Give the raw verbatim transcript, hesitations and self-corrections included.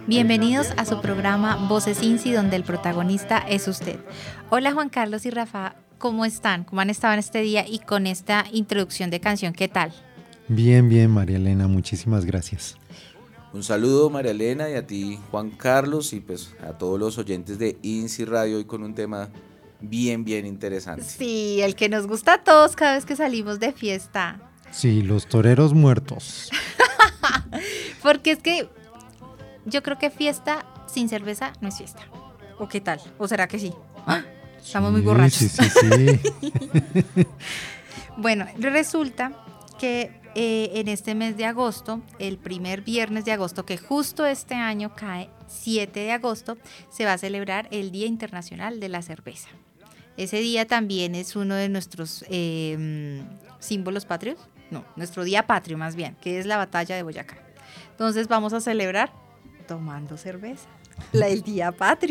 Bienvenidos a su programa Voces INSI, donde el protagonista es usted. Hola Juan Carlos y Rafa, ¿cómo están? ¿Cómo han estado en este día y con esta introducción de canción? ¿Qué tal? Bien, bien, María Elena, muchísimas gracias. Un saludo, María Elena, y a ti, Juan Carlos, y pues a todos los oyentes de INSI Radio, hoy con un tema bien, bien interesante. Sí, el que nos gusta a todos cada vez que salimos de fiesta. Sí, los toreros muertos. Porque es que yo creo que fiesta sin cerveza no es fiesta. ¿O qué tal? ¿O será que sí? ¡Ah! Estamos sí, muy borrachos. Sí, sí, sí. Bueno, resulta que eh, en este mes de agosto, el primer viernes de agosto, que justo este año cae siete de agosto, se va a celebrar el Día Internacional de la Cerveza. Ese día también es uno de nuestros eh, símbolos patrios, no, nuestro día patrio más bien, que es la batalla de Boyacá. Entonces vamos a celebrar tomando cerveza, la, el día patrio.